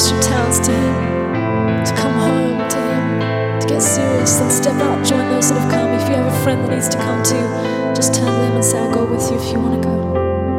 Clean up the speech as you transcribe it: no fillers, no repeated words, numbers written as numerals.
introduce your talents to Him, to come home to Him, to get serious, then step out, join those that have come. If you have a friend that needs to come too, just turn to them and say, I'll go with you if you want to go.